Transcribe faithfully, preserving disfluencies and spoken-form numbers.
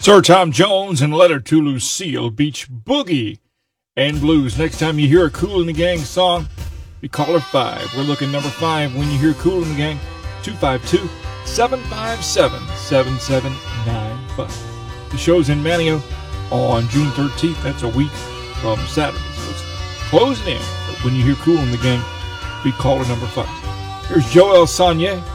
Sir Tom Jones and Letter to Lucille, Beach Boogie and Blues. Next time you hear a Kool and the Gang song, be caller five. We're looking number five when you hear Kool and the Gang, two five two, seven five seven, seven seven nine five. The show's in Manio on June thirteenth. That's a week from Saturday. So it's closing in. But when you hear Kool and the Gang, be caller number five. Here's Joel Sonnier